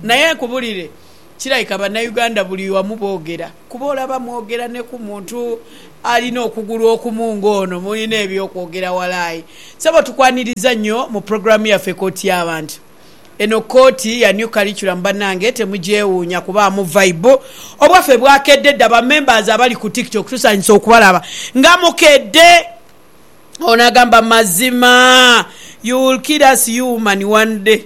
naye kubulire kirayika bannayuganda buli wamu boogera kuba olaba mwogera ne ku muntu alina okugulu okumunga ono mulina ebyokwogera walaayi saba tukwaniriza nnyo mu programu yaffe kooti y'abantu eno kooti ya new curriculum bannange temugyewuunya kubaamu vibe obwaffe bwakedde dda bamembers abali ku tiktok tusanyisa okubalaba nga mukedde onagamba mazima you will kill us human one day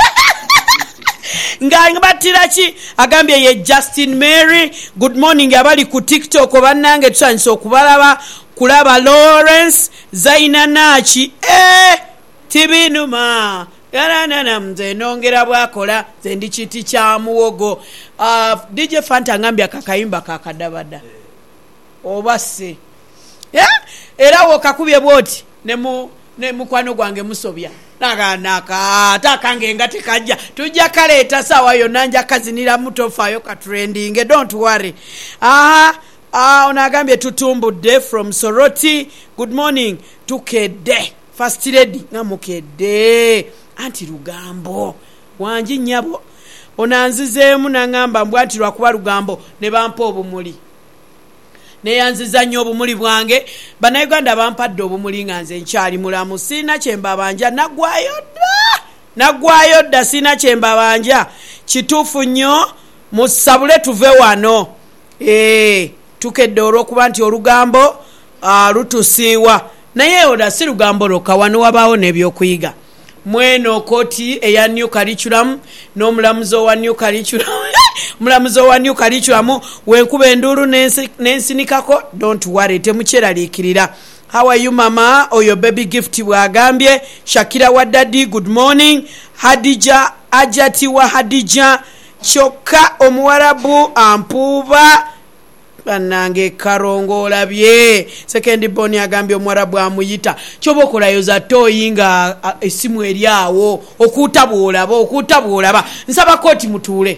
nga batira ki agambye ye Justin Mary good morning abali ku TikTok bannange tusanyisa okubalaba kulaba Lawrence Zaina Nachi tibinuma yanana mze nongera bwakola ze ndi kiti kya muwogo DJ Fanta ngambya kakayimba kakadabada obase era wokakubye bwoti ne mukwano gwange musobya naganaka takange ngati kajja tujja kaleeta sawa yonna nja kazinira mutofayo ka trending don't worry onagambye tutumbudde from Soroti good morning tukedde first lady ngamukedde anti Lugambo wanji nyabo onanzizeemu nangamba mbw anti lwakuba Lugambo ne bampa obumuli neyanziza nnyo obumuli bwange bannayuganda bampadde obumuli nga nze nkyali mulamu sirina kyembabanja naggwayo dda sirina kyembabanja kituufu nnyo musabule tuve wano tukedde olw'okuba nti Olugambo lutusiiwa naye oda si Lugambo lwokka wano wabaawo n'ebyokuyiga mweno kooti eya new curriculum n'omulamuzi owa new curriculum mulamuzi owa new curriculum wenkuba enduulu n'ensinikako don't worry temukyeraliikirira how are you mama oyo baby gift bwagambye Shakira wa daddy good morning Hadija Ajati wa Hadija kyokka omuwarabu ampuuba bannange Karongo olabye second boni agambye omwarabu amuyita kyoba okolayo za toyi nga esimu eri awo okutabwolaba nsaba kooti mutuule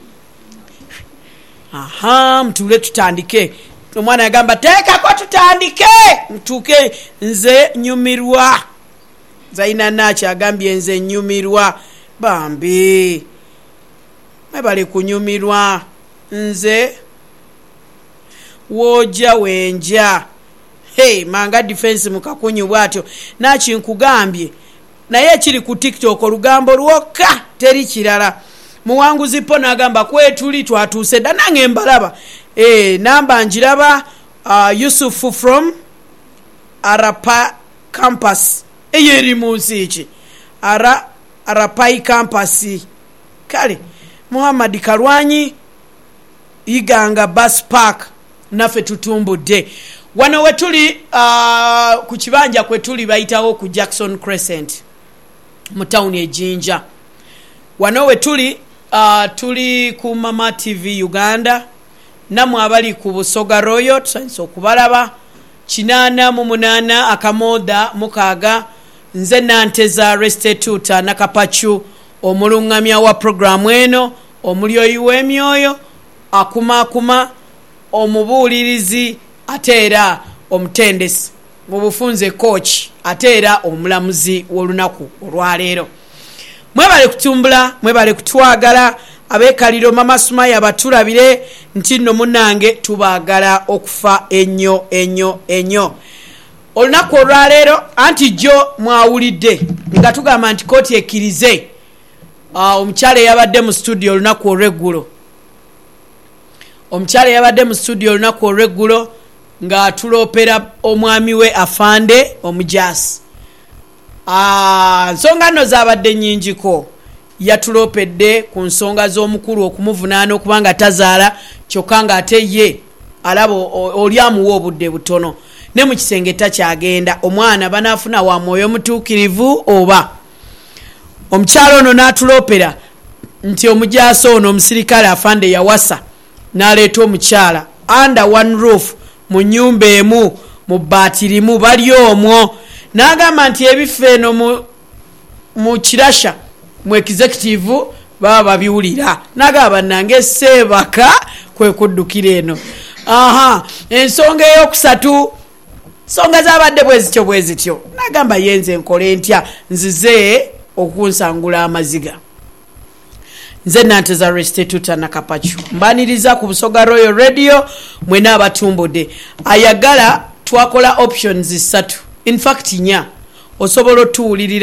mtuule tutandike omwana agamba teekako tutandike mutuuke nze nyumirwa Zaina Nachi agambye nze nyumirwa bambi mebale kunyumirwa nze woja wenja manga defense mukakunyu bwatyo Nachi nkugambye naye kiri ku TikTok Olugambo lwokka teri kirala muwanguzi pona agamba kwetuli twatuuse dda nange mbalaba namba njiraba Yusufu from Arapa campus eyeri munsi ki Arapai campus kale Muhammad Kalwanyi iganga bus park naffe tutumbudde wano wetuli ku kibanja kwetuli bayitawo ku Jackson Crescent mu town e Jinja wano wetuli tuli ku Mama TV Uganda namwe abali ku Busoga Royal tusanyisa okubalaba 888 akamoda mukaaga nze Nanteza Restituta Nakapachu omulungamya wa programu eno omulyoyi w'emyoyo akuma omubuulirizi ateera omutendesi mu bufunze coach ateera omulamuzi w'olunaku olwaleero mwebale kutumbula mwebale kutwagala abeekaliro Mama Sumaya batulabire nti nno munnange tubaagala okufa ennyo olunaku olwaleero anti jjo mwawulidde nga tugamba nti kooti ekkirize omukyala eyabadde mu studio olunaku olw'eggulo nga tulopera omwami we afande omujaasi nsonga nno zabadde nnyingiko yatulopedde ku nsonga z'omukulu okumuvunaana okubanga tazaala kyokka ng'ate ye alaba oli amuwa obudde butono ne mu kisenge takyagenda omwana banaafuna wa mwoyo mutuukirivu oba omukyalo ono n'atulopera nti omujaasi ono omusirikale afande yawasa n'aleeta omukyala under one roof mu nnyumba emu mu bbaati limu bali omwo n'agamba nti ebifo eno mu kirasha mu executive baba babiwulira n'agamba bannange Seebaka kwe kuddukira eno ensonga eyokusatu nsonga zabadde bwe zityo n'agamba yenze nkole ntya nzize okunsangula amaziga nze Nanteza Restituta Nakapachu mbaniriza ku Busoga Royal Radio mwena abatumbudde ayagala twakola options 3 in fact nya osobola otuwulirira